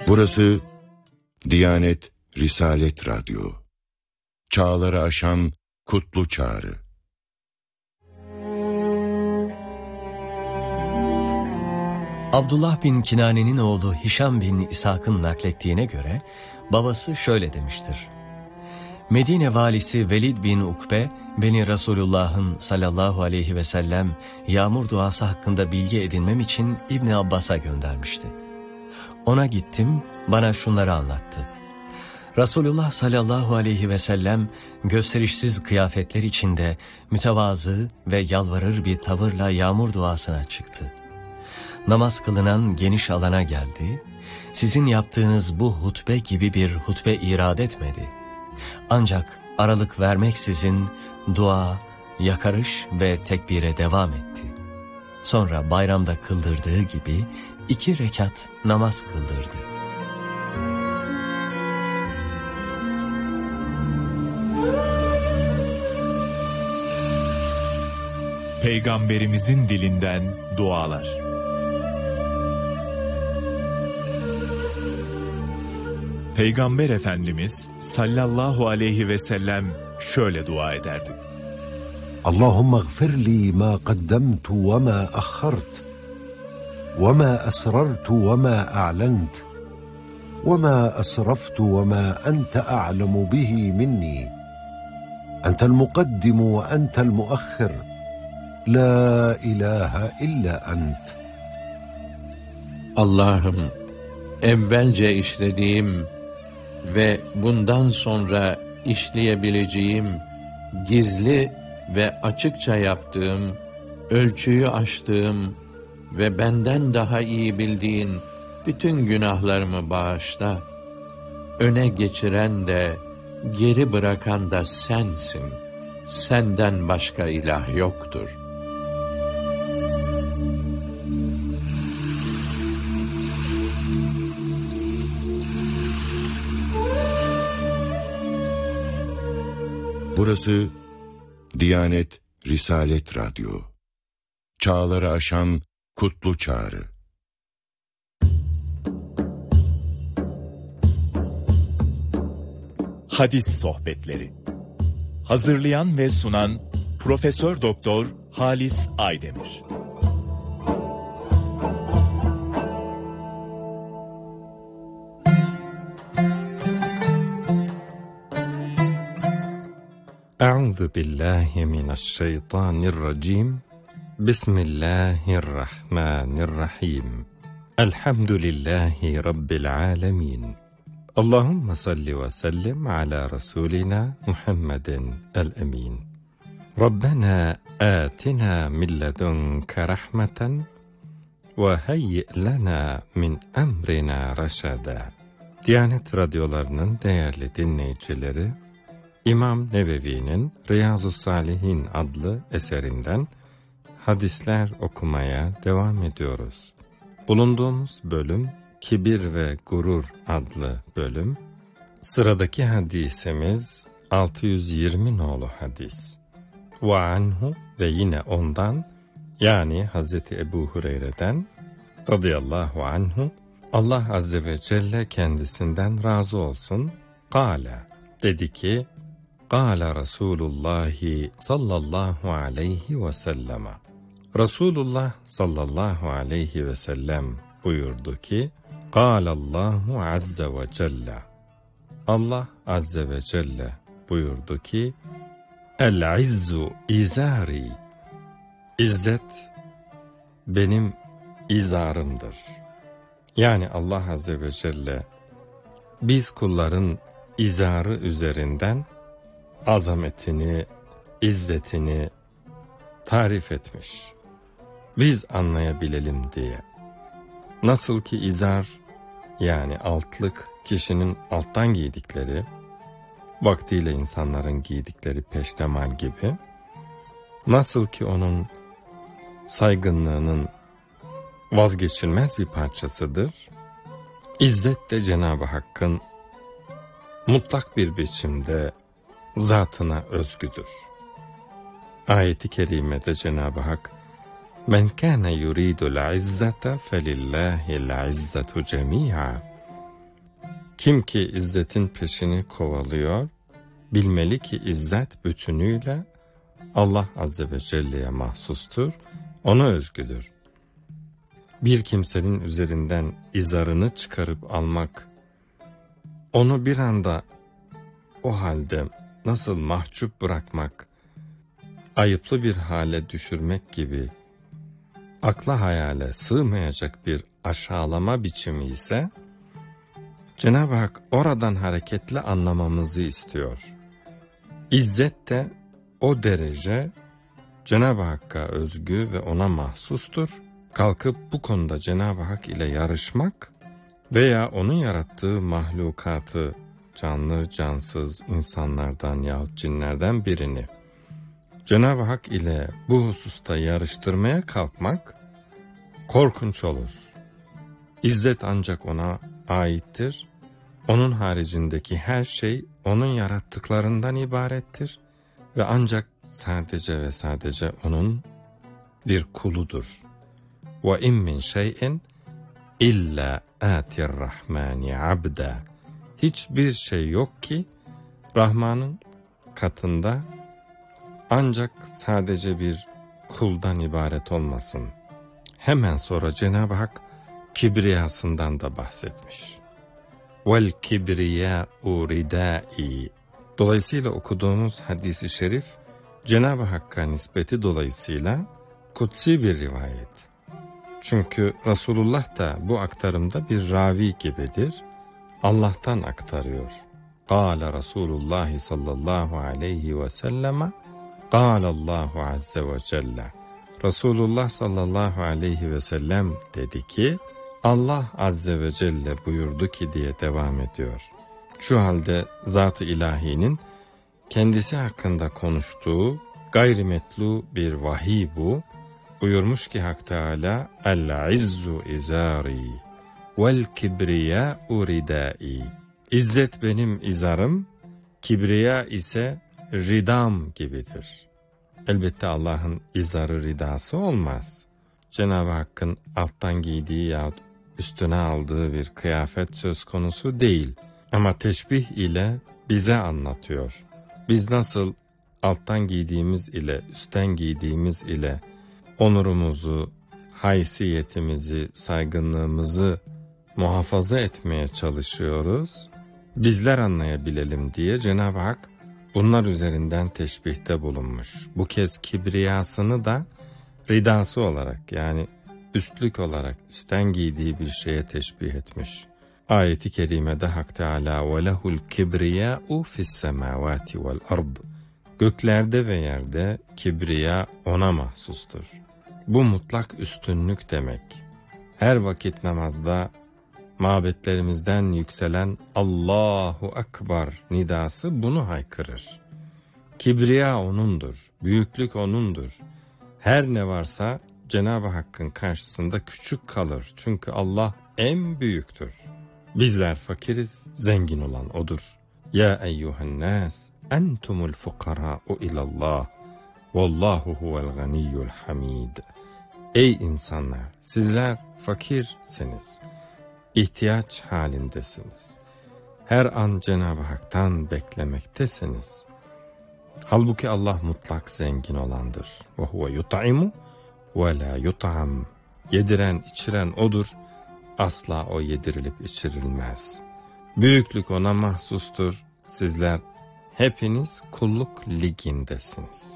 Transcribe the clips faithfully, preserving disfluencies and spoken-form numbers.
Burası Diyanet Risalet Radyo. Çağları aşan kutlu çağrı. Abdullah bin Kinane'nin oğlu Hişam bin İshak'ın naklettiğine göre babası şöyle demiştir. Medine valisi Velid bin Ukbe beni Resulullah'ın sallallahu aleyhi ve sellem yağmur duası hakkında bilgi edinmem için İbni Abbas'a göndermişti. Ona gittim, bana şunları anlattı. Resulullah sallallahu aleyhi ve sellem gösterişsiz kıyafetler içinde mütevazı ve yalvarır bir tavırla yağmur duasına çıktı. Namaz kılınan geniş alana geldi. Sizin yaptığınız bu hutbe gibi bir hutbe irad etmedi. Ancak aralık vermeksizin dua, yakarış ve tekbire devam etti. Sonra bayramda kıldırdığı gibi iki rekat namaz kıldırdı. Peygamberimizin dilinden dualar. Peygamber Efendimiz sallallahu aleyhi ve sellem şöyle dua ederdi. Allahümme gfirli ma qaddamtu ve ma akhart ve ma asrartu ve ma a'lent ve ma asraftu ve ma ente a'lemu bihi minni. Entel mukaddimu ve entel muakhir. La ilahe illa ent. Allah'ım, evvelce işlediğim ve bundan sonra işleyebileceğim, gizli ve açıkça yaptığım, ölçüyü aştığım ve benden daha iyi bildiğin bütün günahlarımı bağışla. Öne geçiren de, geri bırakan da sensin. Senden başka ilah yoktur. Burası Diyanet Risalet Radyo. Çağları aşan kutlu çağrı. Hadis sohbetleri. Hazırlayan ve sunan Profesör Doktor Halis Aydemir. Euzu billahi mineşşeytanirracim. Bismillahirrahmanirrahim. Elhamdülillahi rabbil alamin. Allahumme salli ve sellim ala rasulina Muhammedin el-emin. Rabbena atina min ledunke rahmeten ve hayyi lana min emrina raşada. Diyanet radyolarının değerli dinleyicileri, İmam Nevevi'nin Riyazu Salihin adlı eserinden hadisler okumaya devam ediyoruz. Bulunduğumuz bölüm Kibir ve Gurur adlı bölüm. Sıradaki hadisimiz altı yüz yirmi nolu hadis. Ve anhu ve yine ondan, yani Hazreti Ebu Hureyre'den radıyallahu anhu, Allah azze ve celle kendisinden razı olsun, kâle, dedi ki, kâle Resulullahi sallallahu aleyhi ve sellem. Resulullah sallallahu aleyhi ve sellem buyurdu ki, kâlallahu azze ve celle. Allah azze ve celle buyurdu ki, el-izzu izari. İzzet benim izarımdır. Yani Allah azze ve celle biz kulların izarı üzerinden azametini, izzetini tarif etmiş. Biz anlayabilelim diye. Nasıl ki izar, yani altlık, kişinin alttan giydikleri, vaktiyle insanların giydikleri peştemal gibi, nasıl ki onun saygınlığının vazgeçilmez bir parçasıdır, İzzet de Cenab-ı Hakk'ın mutlak bir biçimde zatına özgüdür. Ayet-i kerimede Cenab-ı Hak, men kâne yuridul izzete felillâhil izzetu cemî'a. Kim ki izzetin peşini kovalıyor, bilmeli ki izzet bütünüyle Allah Azze ve Celle'ye mahsustur, ona özgüdür. Bir kimsenin üzerinden izarını çıkarıp almak, onu bir anda o halde nasıl mahcup bırakmak, ayıplı bir hale düşürmek gibi akla hayale sığmayacak bir aşağılama biçimi ise, Cenab-ı Hak oradan hareketle anlamamızı istiyor. İzzet de o derece Cenab-ı Hakk'a özgü ve ona mahsustur. Kalkıp bu konuda Cenab-ı Hak ile yarışmak veya onun yarattığı mahlukatı, canlı cansız insanlardan yahut cinlerden birini Cenab-ı Hak ile bu hususta yarıştırmaya kalkmak korkunç olur. İzzet ancak ona aittir. Onun haricindeki her şey onun yarattıklarından ibarettir ve ancak sadece ve sadece onun bir kuludur. Ve in min şey'in illa atir rahmani abda. Hiçbir şey yok ki Rahman'ın katında ancak sadece bir kuldan ibaret olmasın. Hemen sonra Cenab-ı Hak kibriyasından da bahsetmiş. Vel kibriyâ'u ridâ'i. Dolayısıyla okuduğumuz hadis-i şerif Cenab-ı Hakk'a nispeti dolayısıyla kutsi bir rivayet. Çünkü Resulullah da bu aktarımda bir ravi gibidir. Allah'tan aktarıyor. Kâle Resulullah sallallahu aleyhi ve selleme Kâlallahu azze ve celle. Resulullah sallallahu aleyhi ve sellem dedi ki, Allah azze ve celle buyurdu ki diye devam ediyor. Şu halde Zat-ı İlahi'nin kendisi hakkında konuştuğu gayrimetlu bir vahiy bu. Buyurmuş ki Hak Teâlâ, El-izzu izâri vel kibriyâ'u ridâi. İzzet benim izarım, kibriya ise ridam gibidir. Elbette Allah'ın izarı ridası olmaz. Cenab-ı Hakk'ın alttan giydiği yahut üstüne aldığı bir kıyafet söz konusu değil. Ama teşbih ile bize anlatıyor. Biz nasıl alttan giydiğimiz ile üstten giydiğimiz ile onurumuzu, haysiyetimizi, saygınlığımızı muhafaza etmeye çalışıyoruz. Bizler anlayabilelim diye Cenab-ı Hak bunlar üzerinden teşbihte bulunmuş. Bu kez kibriyasını da ridası olarak, yani üstlük olarak üstten giydiği bir şeye teşbih etmiş. Ayet-i kerimede Hak Teâlâ وَلَهُ الْكِبْرِيَاءُ فِي السَّمَاوَاتِ وَالْأَرْضِ. Göklerde ve yerde kibriya ona mahsustur. Bu mutlak üstünlük demek. Her vakit namazda mabetlerimizden yükselen Allahu Ekber nidası bunu haykırır. Kibriya O'nundur, büyüklük O'nundur. Her ne varsa Cenab-ı Hakk'ın karşısında küçük kalır. Çünkü Allah en büyüktür. Bizler fakiriz, zengin olan O'dur. Ya eyyuhennâs, entumul fukarâ'u ilallah, vallahu huvel ganiyyul hamid. Ey insanlar, sizler fakirsiniz, ihtiyaç halindesiniz. Her an Cenab-ı Hak'tan beklemektesiniz. Halbuki Allah mutlak zengin olandır. Ve huve yut'imu ve la yut'am. Yediren, içiren O'dur. Asla O yedirilip içirilmez. Büyüklük O'na mahsustur. Sizler hepiniz kulluk ligindesiniz.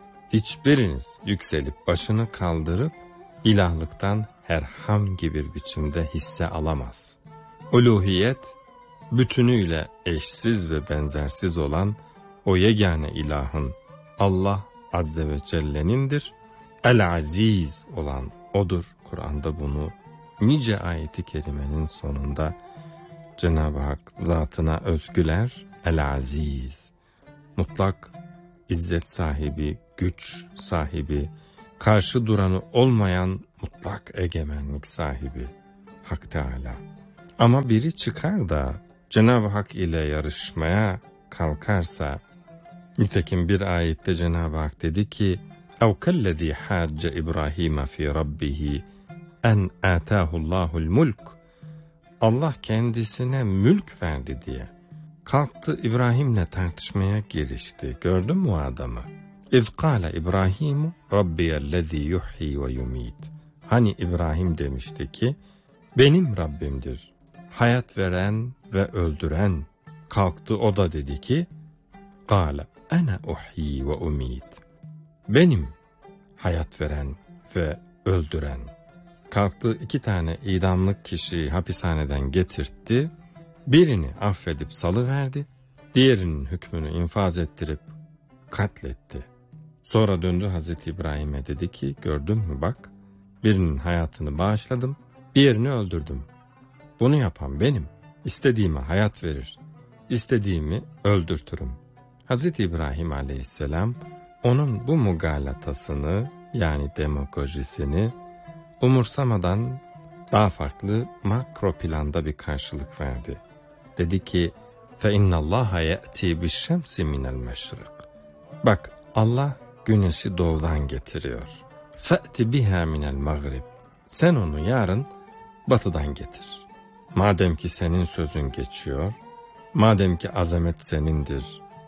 Hiçbiriniz yükselip başını kaldırıp ilahlıktan herhangi bir biçimde hisse alamaz. Uluhiyet bütünüyle eşsiz ve benzersiz olan o yegane ilahın Allah Azze ve Celle'nindir. El-Aziz olan O'dur. Kur'an'da bunu nice ayeti kerimenin sonunda Cenab-ı Hak zatına özgüler. El-Aziz, mutlak izzet sahibi, güç sahibi, karşı duranı olmayan mutlak egemenlik sahibi Hak Teâlâ. Ama biri çıkar da Cenab-ı Hak ile yarışmaya kalkarsa, nitekim bir ayette Cenab-ı Hak dedi ki, اَوْ كَلَّذ۪ي حَاجَّ إِبْرَاهِيمَ ف۪ي رَبِّهِ اَنْ آتَاهُ اللّٰهُ الْمُلْكُ Allah kendisine mülk verdi diye kalktı İbrahim'le tartışmaya girişti. Gördün mü o adamı? İz kâle İbrahimu Rabbiyellezî yuhyi ve yumît. Hani İbrahim demişti ki benim Rabbimdir, hayat veren ve öldüren. Kalktı o da dedi ki kâle ene uhyi ve umît. Benim hayat veren ve öldüren. Kalktı iki tane idamlık kişiyi hapishaneden getirtti. Birini affedip salıverdi. Diğerinin hükmünü infaz ettirip katletti. Sonra döndü Hazreti İbrahim'e dedi ki gördün mü bak, birinin hayatını bağışladım, diğerini öldürdüm. Bunu yapan benim. İstediğime hayat verir, istediğimi öldürtürüm. Hazreti İbrahim aleyhisselam onun bu mugalatasını yani demagojisini umursamadan daha farklı makro planda bir karşılık verdi. Dedi ki فَاِنَّ اللّٰهَ يَأْتِي بِالشَّمْسِ مِنَ الْمَشْرِقِ. Bak Allah güneşi doğudan getiriyor. فَأْتِ بِهَا مِنَ الْمَغْرِبِ. Sen onu yarın batıdan getir. Madem ki senin sözün geçiyor, madem ki azamet senindir,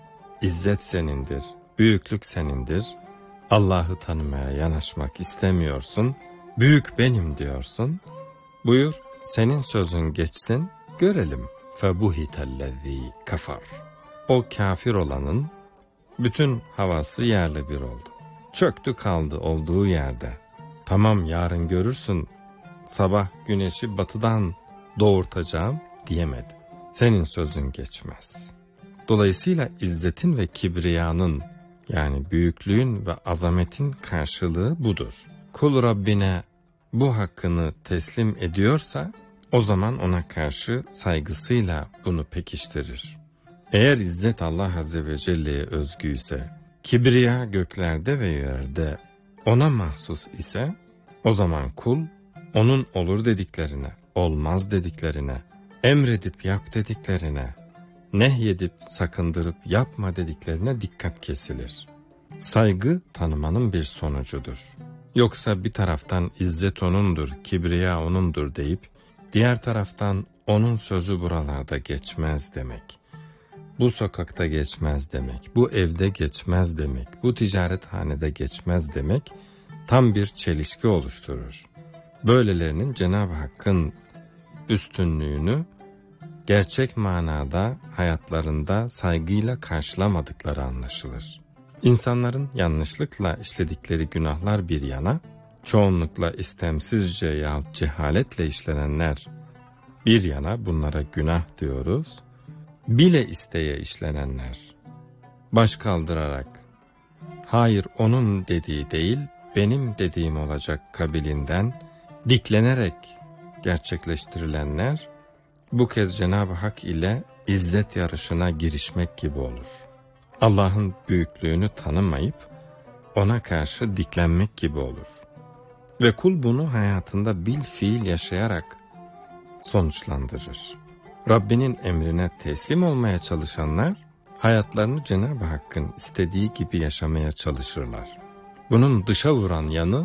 izzet senindir, büyüklük senindir, Allah'ı tanımaya yanaşmak istemiyorsun, büyük benim diyorsun, buyur senin sözün geçsin, görelim. فَبُهِتَ kafar. O kafir olanın bütün havası yerle bir oldu. Çöktü kaldı olduğu yerde. Tamam yarın görürsün, sabah güneşi batıdan doğurtacağım diyemedi. Senin sözün geçmez. Dolayısıyla izzetin ve kibriyanın yani büyüklüğün ve azametin karşılığı budur. Kul Rabbine bu hakkını teslim ediyorsa o zaman ona karşı saygısıyla bunu pekiştirir. Eğer izzet Allah Azze ve Celle'ye özgüyse, kibriya göklerde ve yerde ona mahsus ise, o zaman kul onun olur dediklerine, olmaz dediklerine, emredip yap dediklerine, nehyedip sakındırıp yapma dediklerine dikkat kesilir. Saygı tanımanın bir sonucudur. Yoksa bir taraftan izzet onundur, kibriya onundur deyip, diğer taraftan onun sözü buralarda geçmez demek, bu sokakta geçmez demek, bu evde geçmez demek, bu ticarethanede geçmez demek tam bir çelişki oluşturur. Böylelerinin Cenab-ı Hakk'ın üstünlüğünü gerçek manada hayatlarında saygıyla karşılamadıkları anlaşılır. İnsanların yanlışlıkla işledikleri günahlar bir yana, çoğunlukla istemsizce yahut cehaletle işlenenler bir yana, bunlara günah diyoruz. Bile isteye işlenenler, baş kaldırarak, hayır onun dediği değil, benim dediğim olacak kabilinden diklenerek gerçekleştirilenler, bu kez Cenab-ı Hak ile izzet yarışına girişmek gibi olur. Allah'ın büyüklüğünü tanımayıp ona karşı diklenmek gibi olur. Ve kul bunu hayatında bil fiil yaşayarak sonuçlandırır. Rabbinin emrine teslim olmaya çalışanlar, hayatlarını Cenab-ı Hakk'ın istediği gibi yaşamaya çalışırlar. Bunun dışa vuran yanı,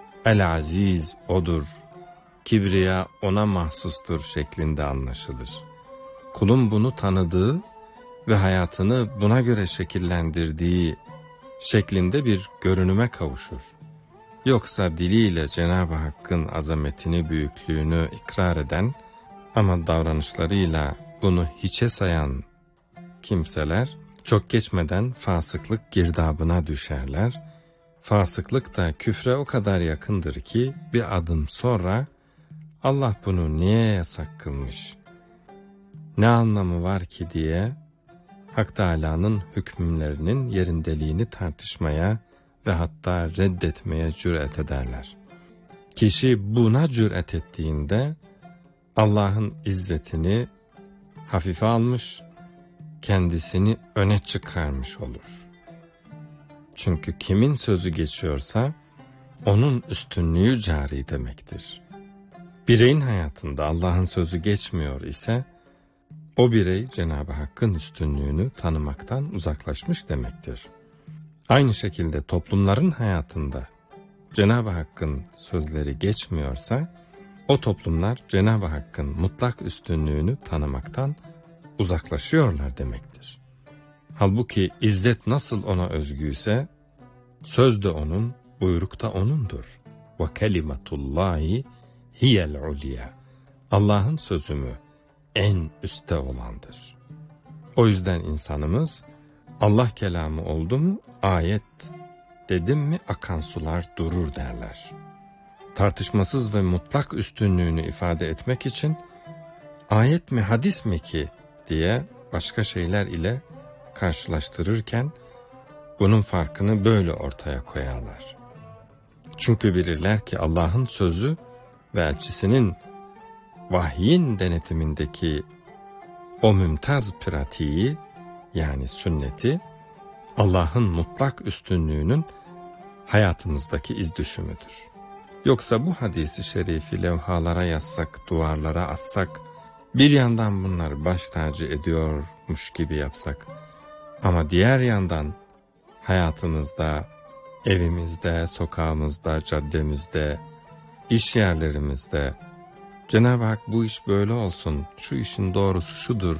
El-Aziz odur, kibriya ona mahsustur şeklinde anlaşılır. Kulun bunu tanıdığı ve hayatını buna göre şekillendirdiği şeklinde bir görünüme kavuşur. Yoksa diliyle Cenab-ı Hakk'ın azametini, büyüklüğünü ikrar eden ama davranışlarıyla bunu hiçe sayan kimseler çok geçmeden fasıklık girdabına düşerler. Fasıklık da küfre o kadar yakındır ki bir adım sonra Allah bunu niye yasak kılmış, ne anlamı var ki diye Hak Teâlâ'nın hükümlerinin yerindeliğini tartışmaya ve hatta reddetmeye cüret ederler. Kişi buna cüret ettiğinde Allah'ın izzetini hafife almış, kendisini öne çıkarmış olur. Çünkü kimin sözü geçiyorsa onun üstünlüğü cari demektir. Bireyin hayatında Allah'ın sözü geçmiyor ise o birey Cenab-ı Hakk'ın üstünlüğünü tanımaktan uzaklaşmış demektir. Aynı şekilde toplumların hayatında Cenab-ı Hakk'ın sözleri geçmiyorsa o toplumlar Cenab-ı Hakk'ın mutlak üstünlüğünü tanımaktan uzaklaşıyorlar demektir. Halbuki izzet nasıl ona özgüyse, söz de onun, buyruk da onundur. Ve kelimatullahi hiyel ulya. Allah'ın sözü mü en üstte olandır. O yüzden insanımız Allah kelamı oldu mu ayet, dedim mi akan sular durur derler. Tartışmasız ve mutlak üstünlüğünü ifade etmek için ayet mi hadis mi ki diye başka şeyler ile karşılaştırırken bunun farkını böyle ortaya koyarlar. Çünkü bilirler ki Allah'ın sözü ve elçisinin vahyin denetimindeki o mümtaz pratiği, yani sünneti, Allah'ın mutlak üstünlüğünün hayatımızdaki iz düşümüdür. Yoksa bu hadisi şerifi levhalara yazsak, duvarlara assak, bir yandan bunları baş tacı ediyormuş gibi yapsak, ama diğer yandan hayatımızda, evimizde, sokağımızda, caddemizde, iş yerlerimizde Cenab-ı Hak bu iş böyle olsun, şu işin doğrusu şudur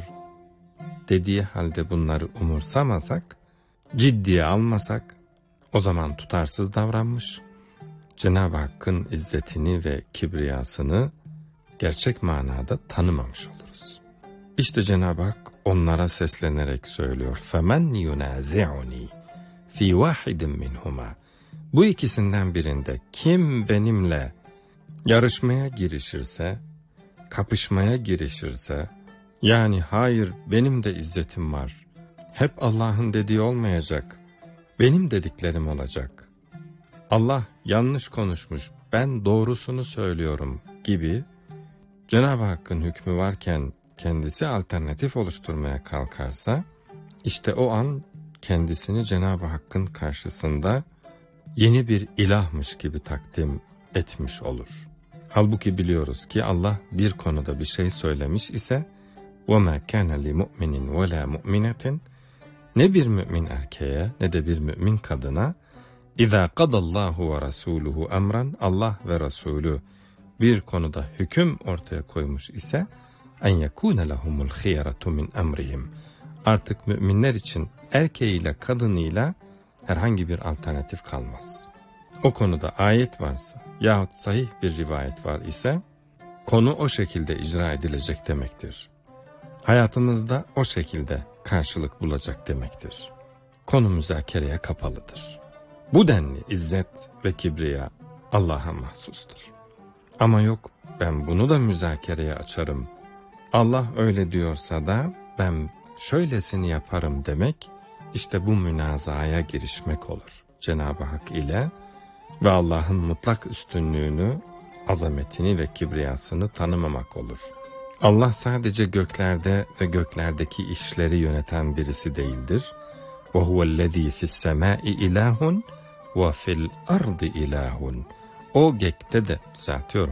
dediği halde bunları umursamasak, ciddiye almasak, o zaman tutarsız davranmış, Cenab-ı Hakk'ın izzetini ve kibriyasını gerçek manada tanımamış oluruz. İşte Cenab-ı Hak onlara seslenerek söylüyor. فَمَنْ يُنَازِعُنِي فِي وَاحِدٍ مِّنْهُمَا. Bu ikisinden birinde kim benimle yarışmaya girişirse, kapışmaya girişirse, yani hayır benim de izzetim var, hep Allah'ın dediği olmayacak, benim dediklerim olacak, Allah yanlış konuşmuş, ben doğrusunu söylüyorum gibi Cenab-ı Hakk'ın hükmü varken kendisi alternatif oluşturmaya kalkarsa, işte o an kendisini Cenab-ı Hakk'ın karşısında yeni bir ilahmış gibi takdim etmiş olur. Halbuki biliyoruz ki Allah bir konuda bir şey söylemiş ise وَمَا كَانَ لِمُؤْمِنٍ وَلَا مُؤْمِنَةٍ, ne bir mümin erkeğe ne de bir mümin kadına اِذَا قَضَ اللّٰهُ وَرَسُولُهُ اَمْرًا, Allah ve Resulü bir konuda hüküm ortaya koymuş ise اَنْ يَكُونَ لَهُمُ الْخِيَرَةُ مِنْ اَمْرِهِمْ, artık müminler için erkeğiyle kadınıyla herhangi bir alternatif kalmaz. O konuda ayet varsa yahut sahih bir rivayet var ise konu o şekilde icra edilecek demektir. Hayatımızda o şekilde karşılık bulacak demektir. Konu müzakereye kapalıdır. Bu denli izzet ve kibriya Allah'a mahsustur. Ama yok, ben bunu da müzakereye açarım, Allah öyle diyorsa da ben şöylesini yaparım demek, işte bu münazaya girişmek olur Cenab-ı Hak ile ve Allah'ın mutlak üstünlüğünü, azametini ve kibriyasını tanımamak olur. Allah sadece göklerde ve göklerdeki işleri yöneten birisi değildir. وَهُوَ الَّذ۪ي فِي السَّمَاءِ اِلَٰهٌ وَفِي الْأَرْضِ اِلٰهٌ. O gökte de, düzeltiyorum,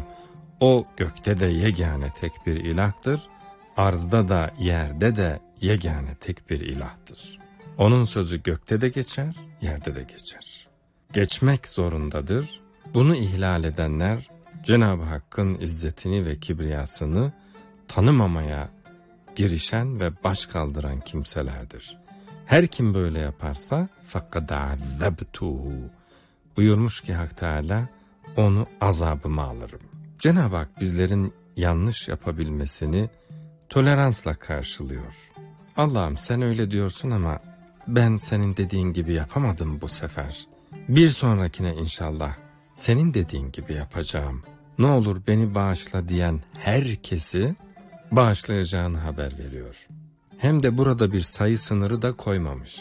o gökte de yegane tek bir ilahtır, arzda da yerde de yegane tek bir ilahtır. Onun sözü gökte de geçer, yerde de geçer. Geçmek zorundadır. Bunu ihlal edenler Cenab-ı Hakk'ın izzetini ve kibriyasını tanımamaya girişen ve baş kaldıran kimselerdir. Her kim böyle yaparsa فَقَدْ عَذَّبْتُهُ, buyurmuş ki Hak Teâlâ, onu azabıma alırım. Cenab-ı Hak bizlerin yanlış yapabilmesini toleransla karşılıyor. Allah'ım sen öyle diyorsun ama ben senin dediğin gibi yapamadım bu sefer. Bir sonrakine inşallah senin dediğin gibi yapacağım. Ne olur beni bağışla diyen herkesi bağışlayacağını haber veriyor. Hem de burada bir sayı sınırı da koymamış.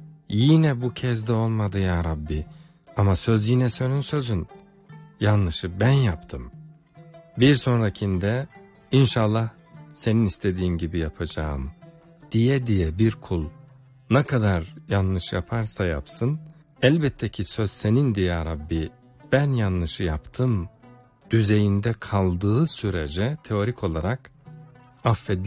Yine bu kez de olmadı ya Rabbi, ama söz yine senin sözün. Yanlışı ben yaptım. Bir sonrakinde inşallah senin istediğin gibi yapacağım diye diye bir kul ne kadar yanlış yaparsa yapsın, elbette ki söz senindi ya Rabbi, ben yanlışı yaptım düzeyinde kaldığı sürece teorik olarak affedilir.